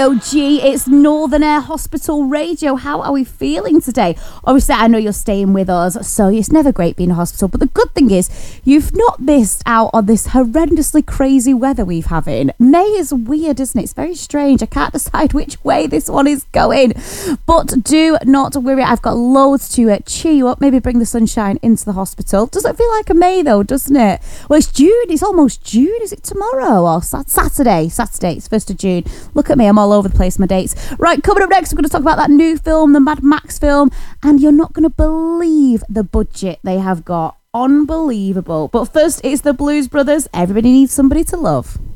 Oh gee, it's Northern Air Hospital Radio. How are we feeling today? Obviously, I know you're staying with us, so it's never great being in a hospital. But the good thing is, you've not missed out on this horrendously crazy weather we've having. May is weird, isn't it? It's very strange. I can't decide which way this one is going. But do not worry, I've got loads to cheer you up. Maybe bring the sunshine into the hospital. Doesn't feel like a May though, doesn't it? Well, it's June. It's almost June. Is it tomorrow or Saturday? Saturday. It's 1st of June. Look at me. I'm all over the place, my dates. Right, coming up next, we're going to talk about that new film, the Mad Max film, and you're not going to believe the budget they have got. Unbelievable. But first, it's the Blues Brothers. Everybody needs somebody to love.